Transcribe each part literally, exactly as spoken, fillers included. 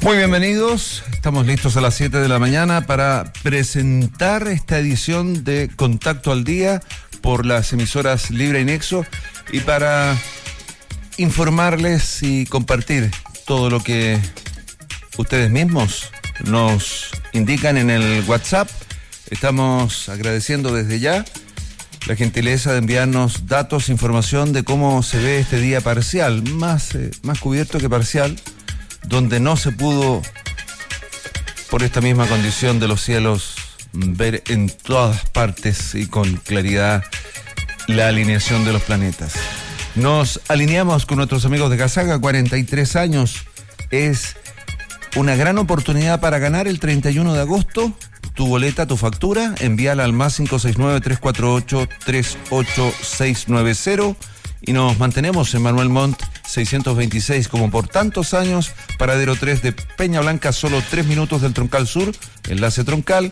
Muy bienvenidos, estamos listos a las siete de la mañana para presentar esta edición de Contacto al Día por las emisoras Libre y Nexo y para informarles y compartir todo lo que ustedes mismos nos indican en el WhatsApp. Estamos agradeciendo desde ya la gentileza de enviarnos datos, información de cómo se ve este día parcial, más, eh, más cubierto que parcial, donde no se pudo, por esta misma condición de los cielos, ver en todas partes y con claridad la alineación de los planetas. Nos alineamos con nuestros amigos de Gasaga, cuarenta y tres años. Es una gran oportunidad para ganar el treinta y uno de agosto. Tu boleta, tu factura, envíala al más cinco seis nueve, tres cuatro ocho, tres ocho seis nueve cero y nos mantenemos en Manuel Montt seiscientos veintiséis como por tantos años, paradero tres de Peña Blanca, solo tres minutos del Troncal Sur, enlace Troncal,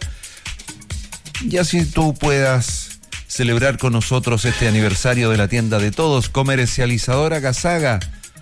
y así tú puedas celebrar con nosotros este aniversario de la tienda de todos, comercializadora Gasaga,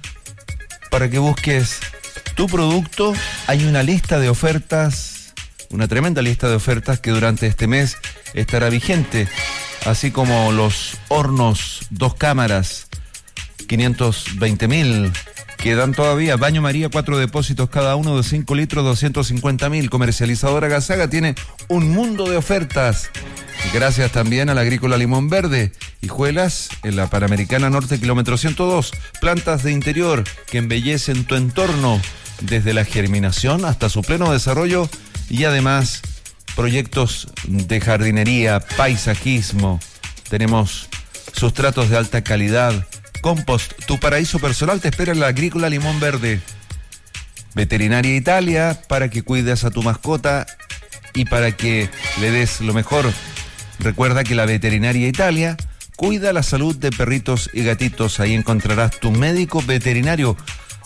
para que busques tu producto. Hay una lista de ofertas, una tremenda lista de ofertas que durante este mes estará vigente, así como los hornos, dos cámaras, quinientos veinte mil, quedan todavía. Baño María, cuatro depósitos cada uno de cinco litros, doscientos cincuenta mil. Comercializadora Gasaga tiene un mundo de ofertas. Gracias también a la Agrícola Limón Verde. Hijuelas en la Panamericana Norte, kilómetro ciento dos. Plantas de interior que embellecen tu entorno desde la germinación hasta su pleno desarrollo, y además proyectos de jardinería, paisajismo. Tenemos sustratos de alta calidad, compost. Tu paraíso personal te espera en la Agrícola Limón Verde. Veterinaria Italia, para que cuides a tu mascota y para que le des lo mejor. Recuerda que la Veterinaria Italia cuida la salud de perritos y gatitos. Ahí encontrarás tu médico veterinario.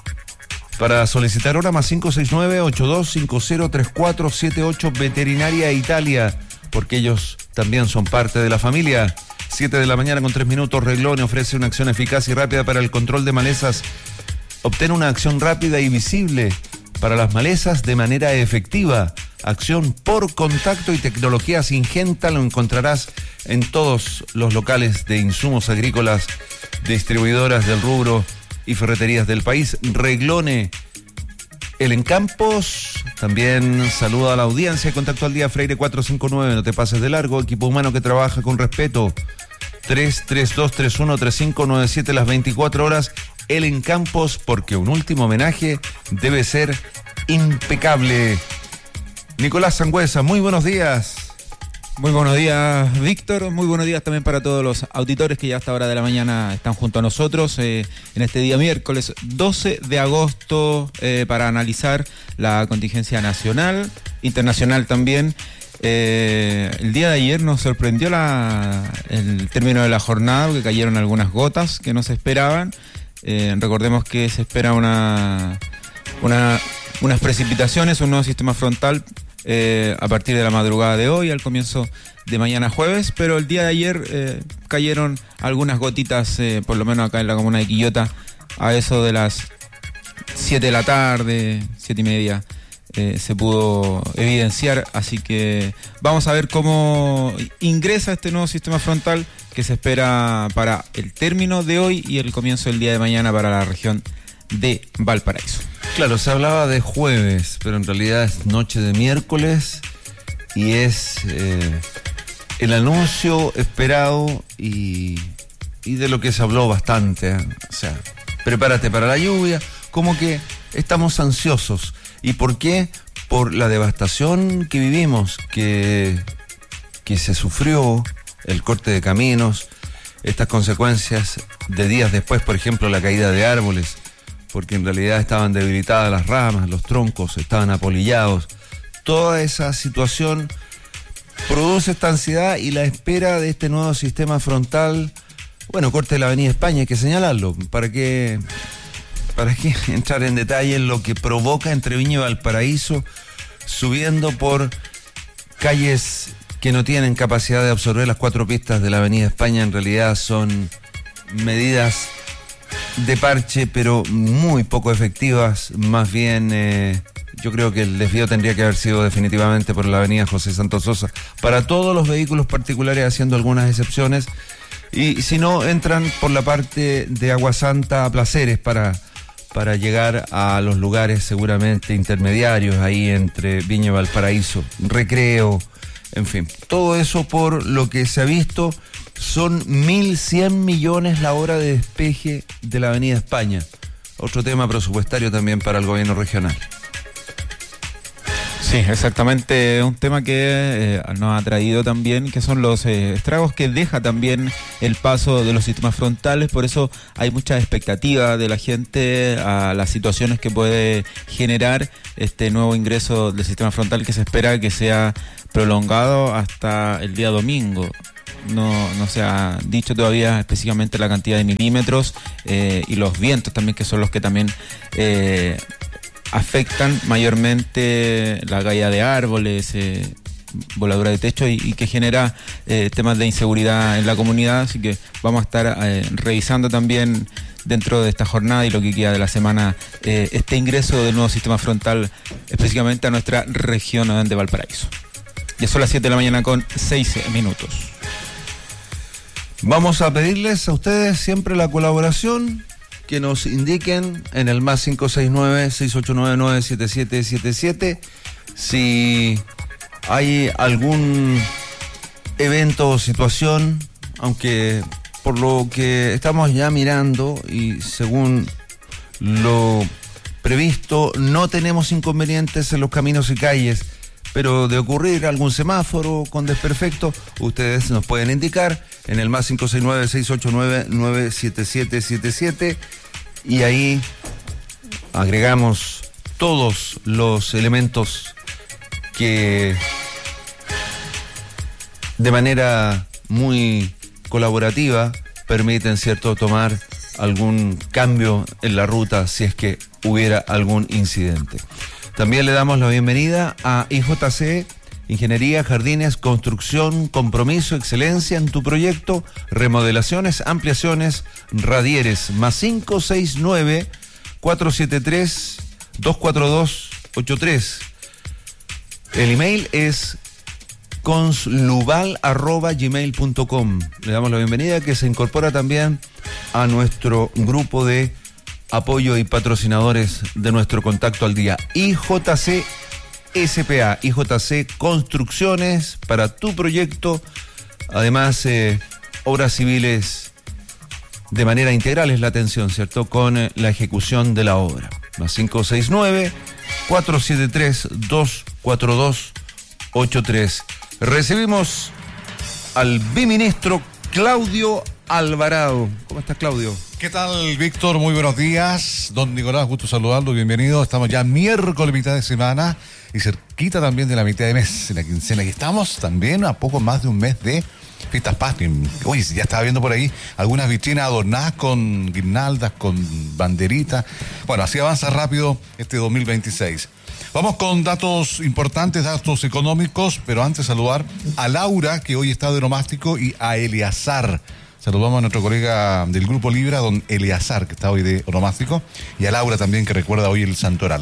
Para solicitar hora, más cinco seis nueve, ocho dos cinco cero, tres cuatro siete ocho, Veterinaria Italia, porque ellos también son parte de la familia. siete de la mañana con tres minutos. Reglone ofrece una acción eficaz y rápida para el control de malezas. Obtén una acción rápida y visible para las malezas de manera efectiva. Acción por contacto y tecnología Syngenta lo encontrarás en todos los locales de insumos agrícolas, distribuidoras del rubro y ferreterías del país. Reglone, el Encampos, también saluda a la audiencia. Contacto al Día Freire cuatrocientos cincuenta y nueve, no te pases de largo. Equipo humano que trabaja con respeto. tres tres dos tres uno tres cinco nueve siete las veinticuatro horas. El Encampos, porque un último homenaje debe ser impecable. Nicolás Sangüesa, muy buenos días. Muy buenos días, Víctor. Muy buenos días también para todos los auditores que ya a esta hora de la mañana están junto a nosotros eh, en este día miércoles doce de agosto eh, para analizar la contingencia nacional, internacional también. Eh, el día de ayer nos sorprendió la, el término de la jornada, porque cayeron algunas gotas que no se esperaban. Eh, recordemos que se espera una, una, unas precipitaciones, un nuevo sistema frontal Eh, a partir de la madrugada de hoy, al comienzo de mañana jueves, pero el día de ayer eh, cayeron algunas gotitas, eh, por lo menos acá en la comuna de Quillota, a eso de las siete de la tarde, siete y media, eh, se pudo evidenciar, así que vamos a ver cómo ingresa este nuevo sistema frontal que se espera para el término de hoy y el comienzo del día de mañana para la región de Valparaíso. Claro, se hablaba de jueves, pero en realidad es noche de miércoles y es eh, el anuncio esperado y, y de lo que se habló bastante, ¿eh? O sea, prepárate para la lluvia, como que estamos ansiosos. ¿Y por qué? Por la devastación que vivimos, que, que se sufrió, el corte de caminos, estas consecuencias de días después, por ejemplo, la caída de árboles, porque en realidad estaban debilitadas las ramas, los troncos estaban apolillados. Toda esa situación produce esta ansiedad y la espera de este nuevo sistema frontal. Bueno, corte de la Avenida España, hay que señalarlo. ¿Para qué, para qué entrar en detalle en lo que provoca entre Viña y Valparaíso, subiendo por calles que no tienen capacidad de absorber las cuatro pistas de la Avenida España? En realidad son medidas de parche, pero muy poco efectivas. Más bien, eh, yo creo que el desvío tendría que haber sido definitivamente por la avenida José Santos Sosa, para todos los vehículos particulares, haciendo algunas excepciones. Y si no, entran por la parte de Agua Santa a Placeres para, para llegar a los lugares seguramente intermediarios, ahí entre Viña y Valparaíso, Recreo, en fin. Todo eso, por lo que se ha visto, son mil cien millones la hora de despeje de la avenida España. Otro tema presupuestario también para el gobierno regional. Sí, exactamente, un tema que eh, nos ha traído también, que son los eh, estragos que deja también el paso de los sistemas frontales. Por eso hay mucha expectativa de la gente a las situaciones que puede generar este nuevo ingreso del sistema frontal, que se espera que sea prolongado hasta el día domingo. No, no se ha dicho todavía específicamente la cantidad de milímetros eh, y los vientos también, que son los que también eh, afectan mayormente la caída de árboles, eh, voladura de techo, y, y que genera eh, temas de inseguridad en la comunidad. Así que vamos a estar eh, revisando también dentro de esta jornada y lo que queda de la semana eh, este ingreso del nuevo sistema frontal específicamente a nuestra región de Valparaíso. Ya son las siete de la mañana con seis minutos. Vamos a pedirles a ustedes siempre la colaboración, que nos indiquen en el más cinco seis nueve, seis ocho nueve nueve, siete siete siete siete si hay algún evento o situación, aunque por lo que estamos ya mirando y según lo previsto, no tenemos inconvenientes en los caminos y calles, pero de ocurrir algún semáforo con desperfecto, ustedes nos pueden indicar en el más cinco seis nueve, seis ocho nueve, nueve siete siete siete siete, y ahí agregamos todos los elementos que de manera muy colaborativa permiten, cierto, tomar algún cambio en la ruta si es que hubiera algún incidente. También le damos la bienvenida a I J C, Ingeniería, Jardines, Construcción, Compromiso, Excelencia en tu proyecto, remodelaciones, ampliaciones, radieres, más cinco seis nueve, cuatro siete tres, dos cuatro dos ocho tres. El email es conslubal arroba gmail punto com. Le damos la bienvenida, que se incorpora también a nuestro grupo de apoyo y patrocinadores de nuestro Contacto al Día. I J C S P A, I J C Construcciones, para tu proyecto. Además, eh, obras civiles de manera integral es la atención, ¿cierto? Con eh, la ejecución de la obra. Más cinco seis nueve, cuatro siete tres, dos cuatro dos ocho tres. Recibimos al biministro Claudio Alvarado. ¿Cómo estás, Claudio? ¿Qué tal, Víctor? Muy buenos días. Don Nicolás, gusto saludarlo, bienvenido. Estamos ya miércoles, mitad de semana, y cerquita también de la mitad de mes, en la quincena. Y estamos también a poco más de un mes de Fiestas Patrias. Oye, ya estaba viendo por ahí algunas vitrinas adornadas con guirnaldas, con banderitas. Bueno, así avanza rápido este dos mil veintiséis. Vamos con datos importantes, datos económicos, pero antes saludar a Laura, que hoy está de onomástico, y a Eleazar. Saludamos a nuestro colega del Grupo Libra, don Eleazar, que está hoy de onomástico, y a Laura también, que recuerda hoy el santoral.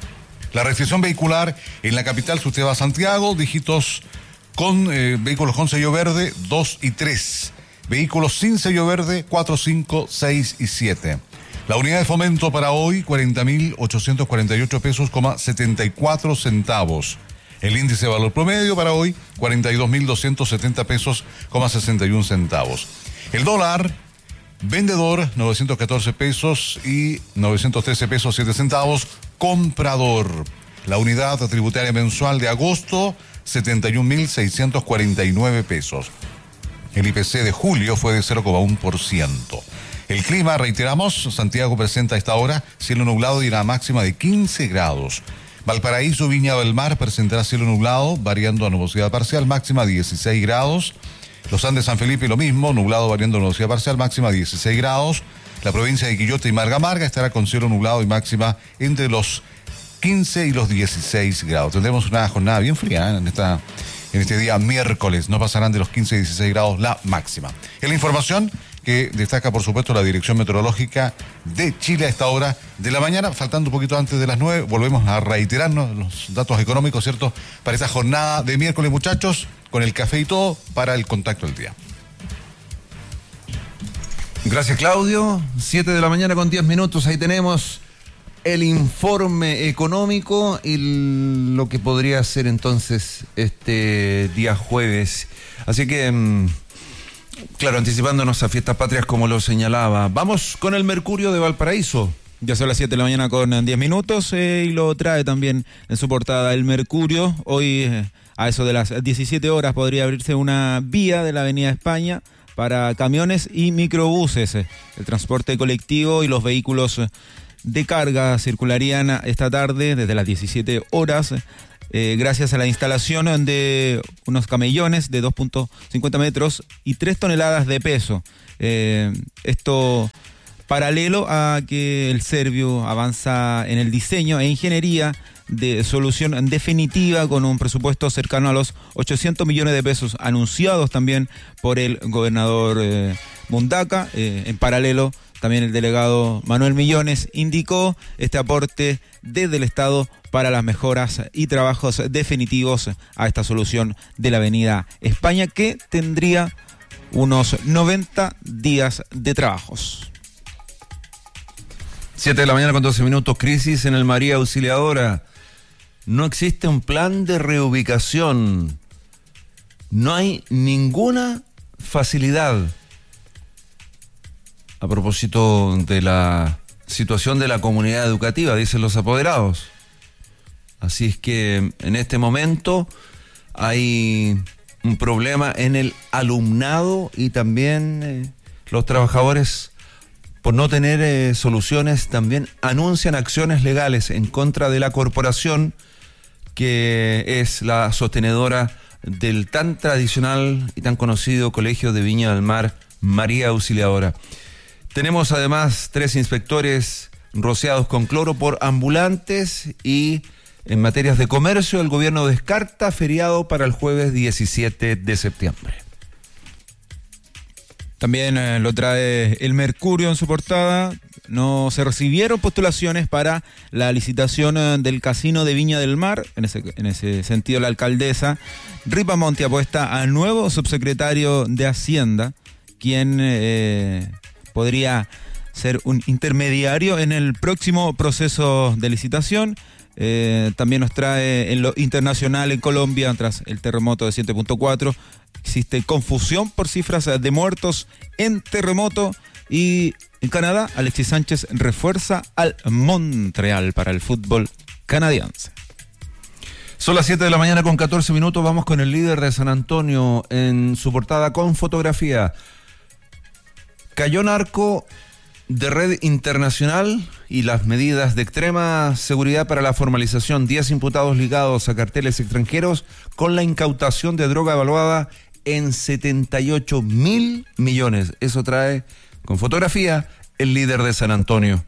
La restricción vehicular en la capital, si usted va a Santiago, dígitos con eh, vehículos con sello verde, dos y tres. Vehículos sin sello verde, cuatro, cinco, seis y siete. La unidad de fomento para hoy, cuarenta mil ochocientos cuarenta y ocho pesos, coma setenta y cuatro centavos. El índice de valor promedio para hoy, cuarenta y dos mil doscientos setenta pesos, coma sesenta y un centavos. El dólar, vendedor, novecientos catorce pesos y novecientos trece pesos, siete centavos. Comprador, la unidad tributaria mensual de agosto, setenta y un mil seiscientos cuarenta y nueve pesos. El I P C de julio fue de cero coma uno por ciento. El clima, reiteramos, Santiago presenta a esta hora cielo nublado y una máxima de quince grados. Valparaíso, Viña del Mar presentará cielo nublado, variando a nubosidad parcial, máxima dieciséis grados. Los Andes, San Felipe, lo mismo, nublado variando a nubosidad parcial, máxima dieciséis grados. La provincia de Quillota y Marga Marga estará con cielo nublado y máxima entre los quince y los dieciséis grados. Tendremos una jornada bien fría, ¿eh? en esta... En este día miércoles no pasarán de los quince y dieciséis grados la máxima. En la información, que destaca, por supuesto, la Dirección Meteorológica de Chile a esta hora de la mañana, faltando un poquito antes de las nueve. Volvemos a reiterarnos los datos económicos, ¿cierto?, para esta jornada de miércoles, muchachos, con el café y todo, para el contacto del día. Gracias, Claudio. siete de la mañana con diez minutos. Ahí tenemos el informe económico y lo que podría ser entonces este día jueves. Así que, claro, anticipándonos a Fiestas Patrias como lo señalaba. Vamos con el Mercurio de Valparaíso. Ya son las siete de la mañana con diez minutos eh, y lo trae también en su portada el Mercurio. Hoy, eh, a eso de las diecisiete horas, podría abrirse una vía de la Avenida España para camiones y microbuses. El transporte colectivo y los vehículos de carga circularían esta tarde desde las diecisiete horas eh, gracias a la instalación de unos camellones de dos punto cincuenta metros y tres toneladas de peso. Eh, esto paralelo a que el Servio avanza en el diseño e ingeniería de solución definitiva con un presupuesto cercano a los ochocientos millones de pesos anunciados también por el gobernador eh, Mundaca. Eh, en paralelo, también el delegado Manuel Millones indicó este aporte desde el Estado para las mejoras y trabajos definitivos a esta solución de la Avenida España, que tendría unos noventa días de trabajos. siete de la mañana con doce minutos. Crisis en el María Auxiliadora. No existe un plan de reubicación. No hay ninguna facilidad. A propósito de la situación de la comunidad educativa, dicen los apoderados. Así es que en este momento hay un problema en el alumnado y también eh, los trabajadores, por no tener eh, soluciones, también anuncian acciones legales en contra de la corporación que es la sostenedora del tan tradicional y tan conocido Colegio de Viña del Mar, María Auxiliadora. Tenemos además tres inspectores rociados con cloro por ambulantes y en materias de comercio el gobierno descarta feriado para el jueves diecisiete de septiembre. También eh, lo trae el Mercurio en su portada. No se recibieron postulaciones para la licitación eh, del Casino de Viña del Mar. En ese, en ese sentido, la alcaldesa Ripamonti apuesta al nuevo subsecretario de Hacienda, quien eh, podría ser un intermediario en el próximo proceso de licitación. Eh, también nos trae en lo internacional en Colombia, tras el terremoto de siete punto cuatro, existe confusión por cifras de muertos en terremoto. Y en Canadá, Alexis Sánchez refuerza al Montreal para el fútbol canadiense. Son las siete de la mañana con catorce minutos. Vamos con el líder de San Antonio en su portada con fotografía. Cayó narco de red internacional y las medidas de extrema seguridad para la formalización. diez imputados ligados a carteles extranjeros con la incautación de droga evaluada en setenta y ocho mil millones. Eso trae con fotografía el líder de San Antonio.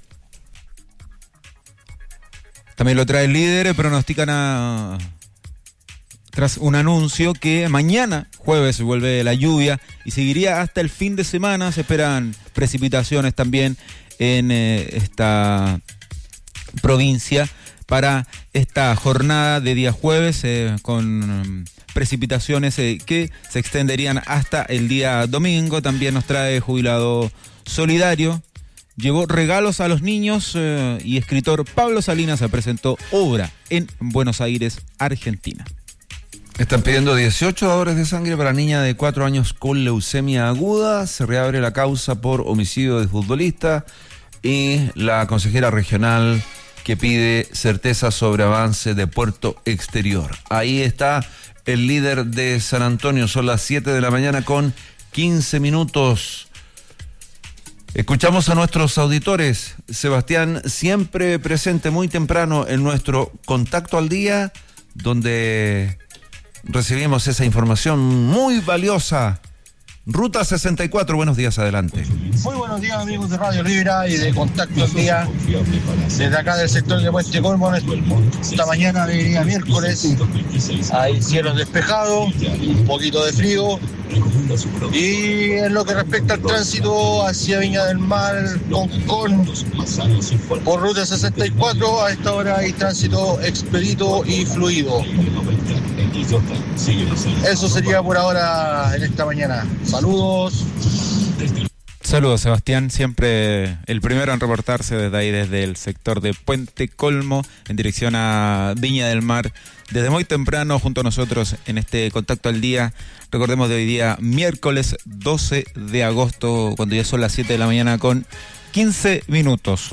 También lo trae el líder, pronostican a... tras un anuncio que mañana, jueves, vuelve la lluvia y seguiría hasta el fin de semana. Se esperan precipitaciones también en eh, esta provincia para esta jornada de día jueves, eh, con um, precipitaciones eh, que se extenderían hasta el día domingo. También nos trae Jubilado Solidario. Llevó regalos a los niños eh, y escritor Pablo Salinas se presentó obra en Buenos Aires, Argentina. Están pidiendo dieciocho dadores de sangre para niña de cuatro años con leucemia aguda. Se reabre la causa por homicidio de futbolista y la consejera regional que pide certeza sobre avance de puerto exterior. Ahí está el líder de San Antonio. Son las siete de la mañana con quince minutos. Escuchamos a nuestros auditores. Sebastián, siempre presente muy temprano en nuestro Contacto al Día, donde recibimos esa información muy valiosa. Ruta sesenta y cuatro, buenos días, adelante. Muy buenos días, amigos de Radio Libra y de Contacto al Día. Desde acá del sector de Puente Colmón, esta mañana de día miércoles, hay cielos despejados, un poquito de frío, Y en lo que respecta al tránsito hacia Viña del Mar, Concón, por ruta sesenta y cuatro, a esta hora hay tránsito expedito y fluido. Eso sería por ahora en esta mañana. Saludos. Saludos, Sebastián, siempre el primero en reportarse desde ahí, desde el sector de Puente Colmo, en dirección a Viña del Mar, desde muy temprano junto a nosotros en este Contacto al Día. Recordemos de hoy día, miércoles doce de agosto, cuando ya son las siete de la mañana con quince minutos.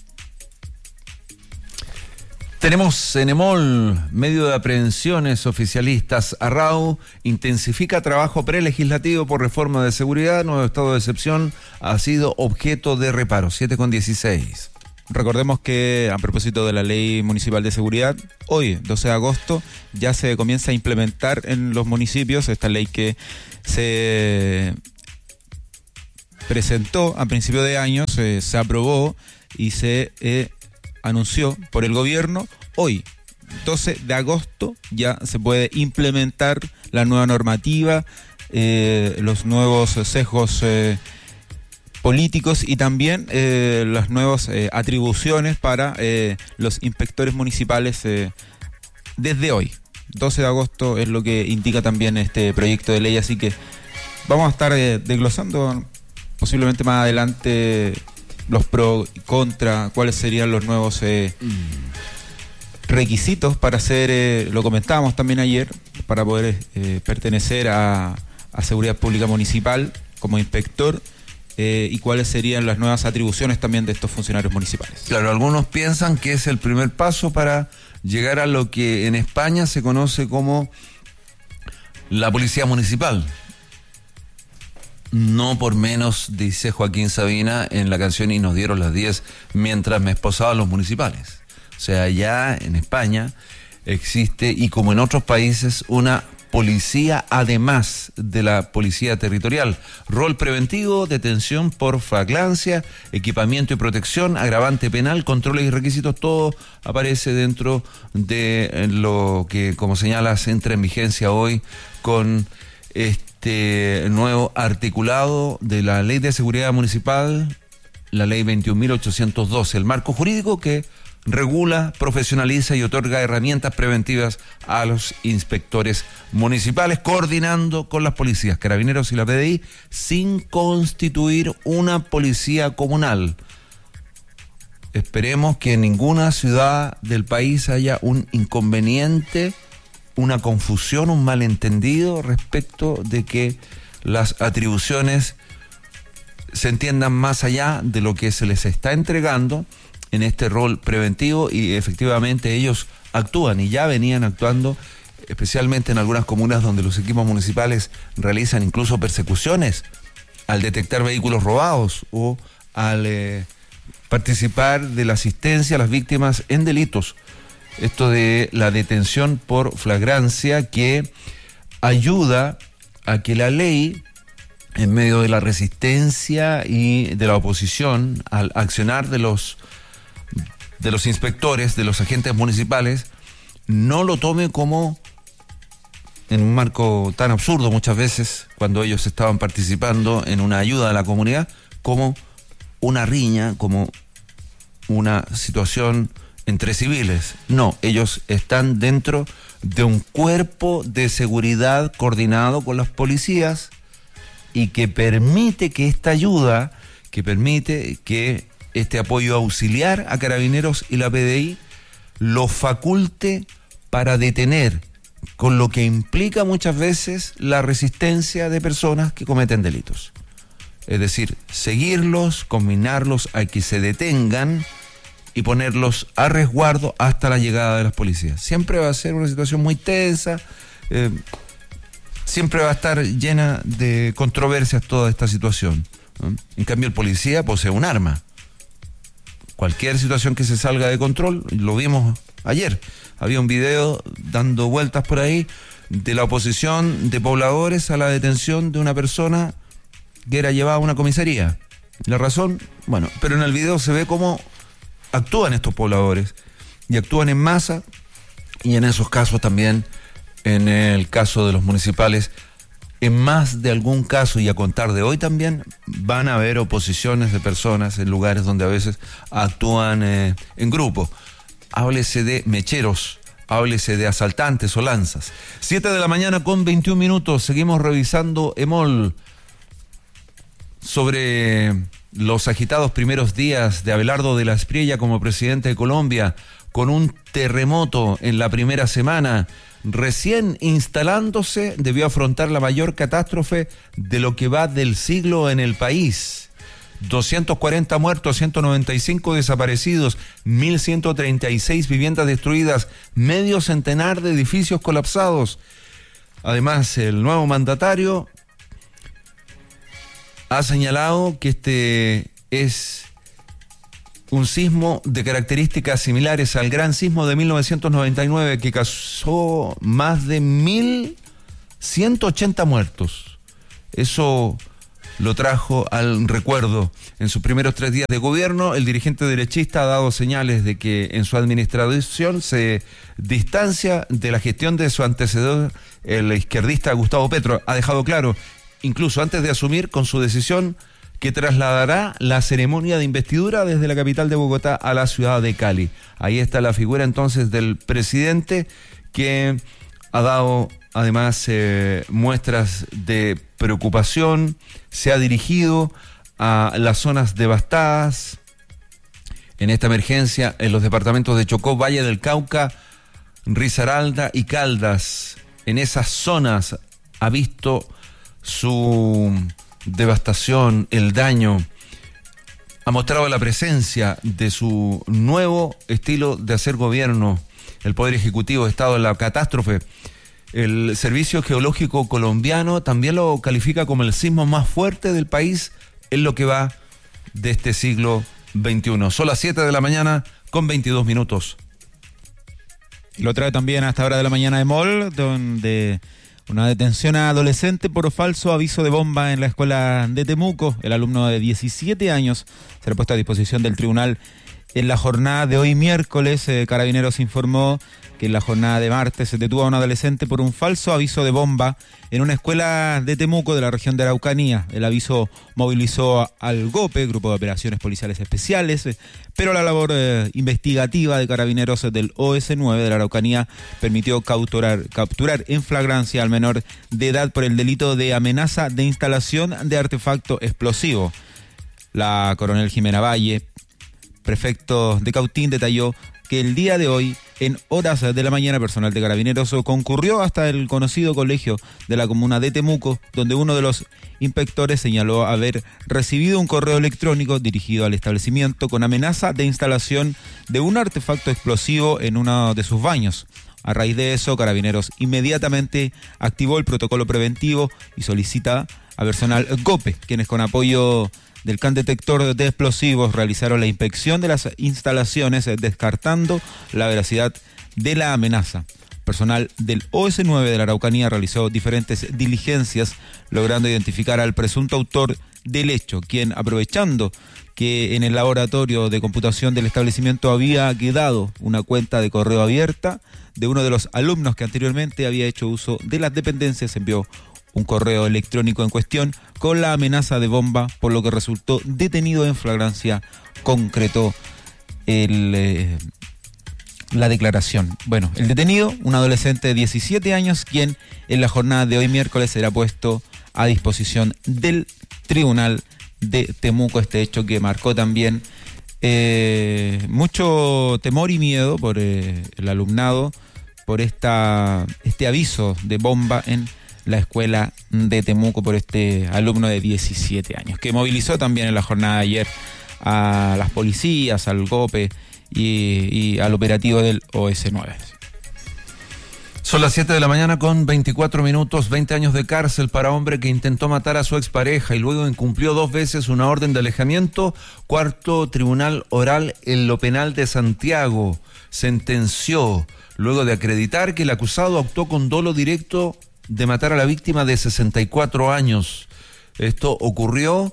Tenemos en EMOL, medio de aprehensiones oficialistas. Arrau intensifica trabajo prelegislativo por reforma de seguridad. Nuevo estado de excepción ha sido objeto de reparo. siete con dieciséis. Recordemos que, a propósito de la Ley Municipal de Seguridad, hoy, doce de agosto, ya se comienza a implementar en los municipios esta ley que se presentó a principio de año, se, se aprobó y se eh, anunció por el gobierno. Hoy, doce de agosto, ya se puede implementar la nueva normativa, eh, los nuevos sesgos eh, políticos y también eh, las nuevas eh, atribuciones para eh, los inspectores municipales eh, desde hoy. doce de agosto es lo que indica también este proyecto de ley, así que vamos a estar eh, desglosando posiblemente más adelante los pro y contra, cuáles serían los nuevos eh, requisitos para hacer, eh, lo comentábamos también ayer, para poder eh, pertenecer a, a Seguridad Pública Municipal como inspector. Eh, y cuáles serían las nuevas atribuciones también de estos funcionarios municipales. Claro, algunos piensan que es el primer paso para llegar a lo que en España se conoce como la policía municipal. No por menos, dice Joaquín Sabina en la canción Y nos dieron las diez mientras me esposaban los municipales. O sea, ya en España existe, y como en otros países, una policía además de la policía territorial. Rol preventivo, detención por flagrancia, equipamiento y protección, agravante penal, controles y requisitos, todo aparece dentro de lo que, como señalas, entra en vigencia hoy con este nuevo articulado de la Ley de Seguridad Municipal, la Ley veintiún mil ochocientos doce, el marco jurídico que regula, profesionaliza y otorga herramientas preventivas a los inspectores municipales, coordinando con las policías, carabineros y la P D I, sin constituir una policía comunal. Esperemos que en ninguna ciudad del país haya un inconveniente, una confusión, un malentendido respecto de que las atribuciones se entiendan más allá de lo que se les está entregando en este rol preventivo, y efectivamente ellos actúan y ya venían actuando, especialmente en algunas comunas donde los equipos municipales realizan incluso persecuciones al detectar vehículos robados o al eh, participar de la asistencia a las víctimas en delitos. Esto de la detención por flagrancia, que ayuda a que la ley, en medio de la resistencia y de la oposición al accionar de los de los inspectores, de los agentes municipales, no lo tome como, en un marco tan absurdo muchas veces, cuando ellos estaban participando en una ayuda a la comunidad, como una riña, como una situación entre civiles. No, ellos están dentro de un cuerpo de seguridad coordinado con las policías y que permite que esta ayuda, que permite que este apoyo auxiliar a carabineros y la P D I lo faculte para detener, con lo que implica muchas veces la resistencia de personas que cometen delitos. Es decir, seguirlos, combinarlos a que se detengan y ponerlos a resguardo hasta la llegada de las policías. Siempre va a ser una situación muy tensa, eh, siempre va a estar llena de controversias toda esta situación, ¿no? En cambio, el policía posee un arma. Cualquier situación que se salga de control, lo vimos ayer, había un video dando vueltas por ahí de la oposición de pobladores a la detención de una persona que era llevada a una comisaría. La razón, bueno, pero en el video se ve cómo actúan estos pobladores, y actúan en masa, y en esos casos también, en el caso de los municipales, en más de algún caso, y a contar de hoy también, van a haber oposiciones de personas en lugares donde a veces actúan eh, en grupo. Háblese de mecheros, háblese de asaltantes o lanzas. Siete de la mañana con veintiún minutos, seguimos revisando EMOL sobre los agitados primeros días de Abelardo de la Espriella como presidente de Colombia, con un terremoto en la primera semana. Recién instalándose, debió afrontar la mayor catástrofe de lo que va del siglo en el país. doscientos cuarenta muertos, ciento noventa y cinco desaparecidos, mil ciento treinta y seis viviendas destruidas, medio centenar de edificios colapsados. Además, el nuevo mandatario ha señalado que este es un sismo de características similares al gran sismo de mil novecientos noventa y nueve, que causó más de mil ciento ochenta muertos. Eso lo trajo al recuerdo. En sus primeros tres días de gobierno, el dirigente derechista ha dado señales de que en su administración se distancia de la gestión de su antecedor, el izquierdista Gustavo Petro. Ha dejado claro, incluso antes de asumir, con su decisión, que trasladará la ceremonia de investidura desde la capital de Bogotá a la ciudad de Cali. Ahí está la figura entonces del presidente, que ha dado además eh, muestras de preocupación, se ha dirigido a las zonas devastadas en esta emergencia en los departamentos de Chocó, Valle del Cauca, Risaralda y Caldas. En esas zonas ha visto su devastación, el daño. Ha mostrado la presencia de su nuevo estilo de hacer gobierno. El Poder Ejecutivo ha estado en la catástrofe. El Servicio Geológico Colombiano también lo califica como el sismo más fuerte del país en lo que va de este siglo veintiuno. Son las siete de la mañana con veintidós minutos. Y lo trae también a esta hora de la mañana EMOL, donde una detención a adolescente por falso aviso de bomba en la escuela de Temuco. El alumno de diecisiete años será puesto a disposición del tribunal en la jornada de hoy miércoles. Eh, Carabineros informó que en la jornada de martes se detuvo a un adolescente por un falso aviso de bomba en una escuela de Temuco, de la región de Araucanía. El aviso movilizó al GOPE, Grupo de Operaciones Policiales Especiales, eh, pero la labor eh, investigativa de Carabineros del O S nueve de la Araucanía permitió capturar, capturar en flagrancia al menor de edad por el delito de amenaza de instalación de artefacto explosivo. La coronel Jimena Valle, prefecto de Cautín, detalló que el día de hoy, en horas de la mañana, personal de Carabineros concurrió hasta el conocido colegio de la comuna de Temuco, donde uno de los inspectores señaló haber recibido un correo electrónico dirigido al establecimiento con amenaza de instalación de un artefacto explosivo en uno de sus baños. A raíz de eso, Carabineros inmediatamente activó el protocolo preventivo y solicita a personal GOPE, quienes con apoyo del can detector de explosivos realizaron la inspección de las instalaciones, descartando la veracidad de la amenaza. Personal del O S nueve de la Araucanía realizó diferentes diligencias, logrando identificar al presunto autor del hecho, quien, aprovechando que en el laboratorio de computación del establecimiento había quedado una cuenta de correo abierta de uno de los alumnos que anteriormente había hecho uso de las dependencias, envió un correo electrónico en cuestión con la amenaza de bomba, por lo que resultó detenido en flagrancia, concretó el, eh, la declaración. Bueno, el detenido, un adolescente de diecisiete años, quien en la jornada de hoy miércoles será puesto a disposición del tribunal de Temuco. Este hecho que marcó también eh, mucho temor y miedo por eh, el alumnado, por esta este aviso de bomba en la escuela de Temuco, por este alumno de diecisiete años, que movilizó también en la jornada de ayer a las policías, al GOPE y, y al operativo del O S nueve. Son las siete de la mañana con veinticuatro minutos. veinte años de cárcel para hombre que intentó matar a su expareja y luego incumplió dos veces una orden de alejamiento. Cuarto Tribunal Oral en lo Penal de Santiago sentenció, luego de acreditar que el acusado actuó con dolo directo de matar a la víctima de sesenta y cuatro años. Esto ocurrió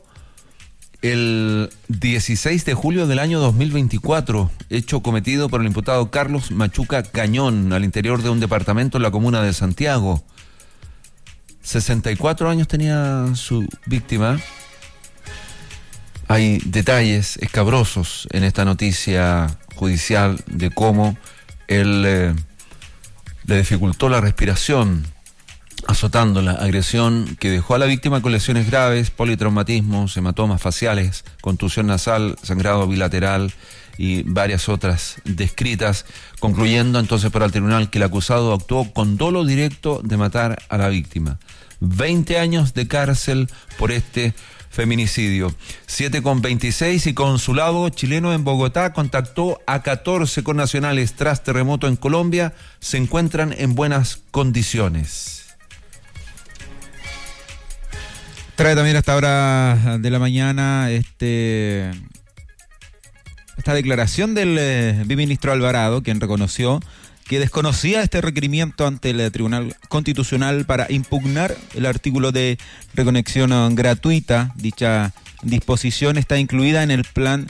el dieciséis de julio del año dos mil veinticuatro, hecho cometido por el imputado Carlos Machuca Cañón al interior de un departamento en la comuna de Santiago. sesenta y cuatro años tenía su víctima. Hay detalles escabrosos en esta noticia judicial de cómo él eh, le dificultó la respiración, azotándola, agresión que dejó a la víctima con lesiones graves, politraumatismos, hematomas faciales, contusión nasal, sangrado bilateral y varias otras descritas, concluyendo entonces para el tribunal que el acusado actuó con dolo directo de matar a la víctima. veinte años de cárcel por este feminicidio. siete con veintiséis y consulado chileno en Bogotá contactó a catorce connacionales tras terremoto en Colombia. Se encuentran en buenas condiciones. Trae también a esta hora de la mañana este esta declaración del eh, biministro Alvarado, quien reconoció que desconocía este requerimiento ante el Tribunal Constitucional para impugnar el artículo de reconexión gratuita. Dicha disposición está incluida en el plan